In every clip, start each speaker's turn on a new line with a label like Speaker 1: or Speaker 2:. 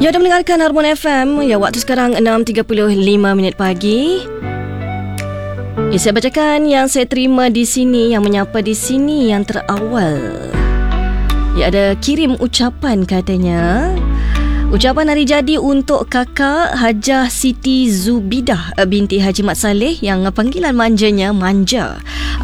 Speaker 1: Ya, dah mendengarkan Harmon FM. Ya, waktu sekarang 6.35 pagi. Ya, saya bacakan yang saya terima di sini, yang menyapa di sini yang terawal. Ya, ada kirim ucapan katanya. Ucapan hari jadi untuk kakak Hajah Siti Zubidah binti Haji Mat Saleh yang panggilan manjanya Manja.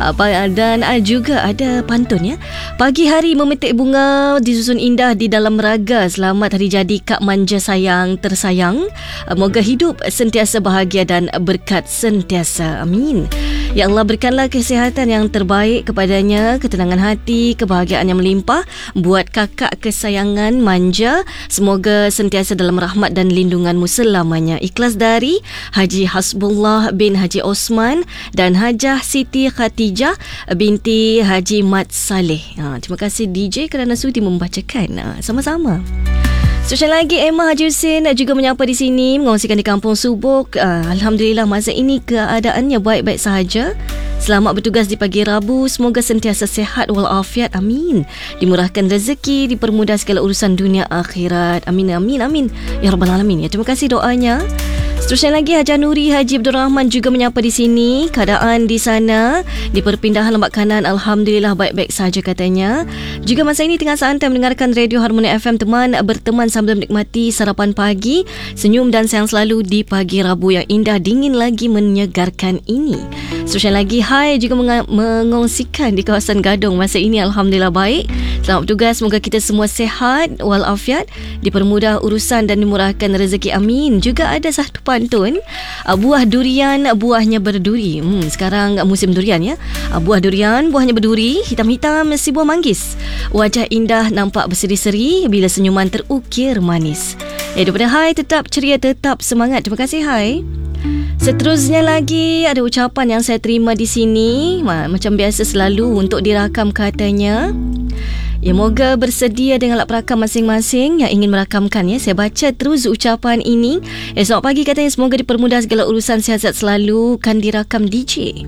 Speaker 1: Dan juga ada pantun ya. Pagi hari memetik bunga disusun indah di dalam raga. Selamat hari jadi Kak Manja sayang tersayang. Moga hidup sentiasa bahagia dan berkat sentiasa. Amin. Ya Allah, berikanlah kesihatan yang terbaik kepadanya, ketenangan hati, kebahagiaan yang melimpah buat kakak kesayangan Manja. Semoga sentiasa dalam rahmat dan lindunganmu selamanya. Ikhlas dari Haji Hasbullah bin Haji Osman dan Hajah Siti Khatijah binti Haji Mat Saleh. Terima kasih DJ kerana sudi membacakan. Sama-sama. Seterusnya lagi, Emma Haji Hussein juga menyapa di sini, mengongsikan di Kampung Subuk. Alhamdulillah masa ini keadaannya baik-baik sahaja. Selamat bertugas di pagi Rabu. Semoga sentiasa sihat walafiat. Amin. Dimurahkan rezeki, dipermudah segala urusan dunia akhirat. Amin, amin, amin. Ya Rabbal Alamin. Ya, terima kasih doanya. Seterusnya lagi, Haji Nuri Haji Abdul Rahman juga menyapa di sini. Keadaan di sana, di perpindahan Lembak Kanan, Alhamdulillah baik-baik saja katanya. Juga masa ini tengah santai mendengarkan Radio Harmoni FM, teman berteman sambil menikmati sarapan pagi. Senyum dan sayang selalu di pagi Rabu yang indah, dingin lagi menyegarkan ini. Seterusnya lagi, hai juga mengongsikan di kawasan Gadong. Masa ini Alhamdulillah baik. Selamat bertugas, semoga kita semua sehat walafiat, dipermudah urusan dan dimurahkan rezeki. Amin. Juga ada satu pantun, buah durian buahnya berduri. Sekarang musim durian ya. Buah durian buahnya berduri, hitam-hitam si buah manggis. Wajah indah nampak berseri-seri bila senyuman terukir manis. Daripada hai, tetap ceria, tetap semangat. Terima kasih hai. Seterusnya lagi ada ucapan yang saya terima di sini, macam biasa selalu untuk dirakam katanya. Ya, moga bersedia dengan alat perakam masing-masing yang ingin merakamkan ya. Saya baca terus ucapan ini. Selamat pagi katanya, semoga dipermudah segala urusan, sihat-sihat selalu, kan dirakam DJ.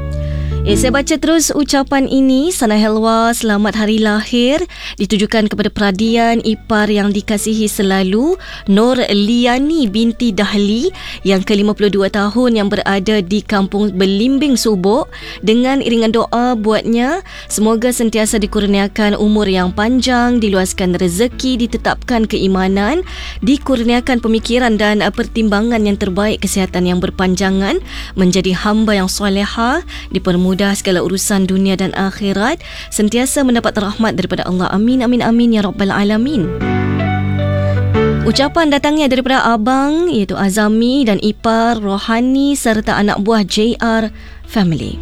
Speaker 1: Saya baca terus ucapan ini. Sana Helwa, selamat hari lahir ditujukan kepada peradian ipar yang dikasihi selalu, Nur Liani binti Dahli yang ke-52 tahun yang berada di Kampung Belimbing Subuk. Dengan iringan doa buatnya, semoga sentiasa dikurniakan umur yang panjang, diluaskan rezeki, ditetapkan keimanan, dikurniakan pemikiran dan pertimbangan yang terbaik, kesihatan yang berpanjangan, menjadi hamba yang solehah, dipermudah segala urusan dunia dan akhirat, sentiasa mendapat rahmat daripada Allah. Amin, amin, amin ya Rabbal Alamin. Ucapan datangnya daripada abang iaitu Azami dan ipar Rohani serta anak buah JR Family.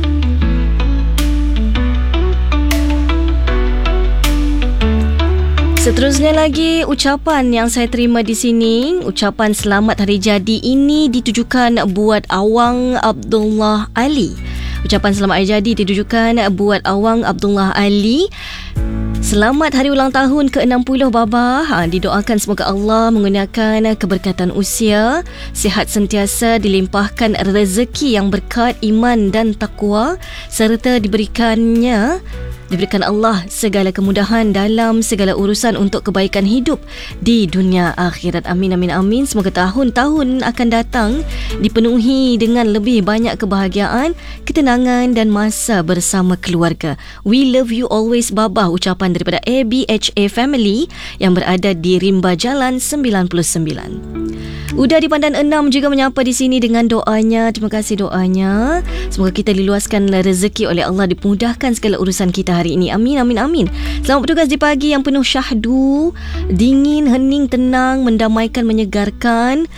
Speaker 1: Seterusnya lagi, ucapan yang saya terima di sini, ucapan selamat hari jadi ini ditujukan buat Awang Abdullah Ali. Ucapan selamat hari jadi ditujukan buat Awang Abdullah Ali. Selamat hari ulang tahun ke-60 Baba. Didoakan semoga Allah menggunakan keberkatan usia, sihat sentiasa, dilimpahkan rezeki yang berkat, iman dan takwa, serta diberikan Allah segala kemudahan dalam segala urusan untuk kebaikan hidup di dunia akhirat. Amin, amin, amin. Semoga tahun-tahun akan datang dipenuhi dengan lebih banyak kebahagiaan, ketenangan dan masa bersama keluarga. We love you always Baba. Ucapan daripada ABHA Family yang berada di Rimba Jalan 99. Udah di Pandan 6 juga menyapa di sini dengan doanya. Terima kasih doanya. Semoga kita diluaskan rezeki oleh Allah, dimudahkan segala urusan kita hari ini. Amin, amin, amin. Selamat bertugas di pagi yang penuh syahdu, dingin, hening, tenang, mendamaikan, menyegarkan.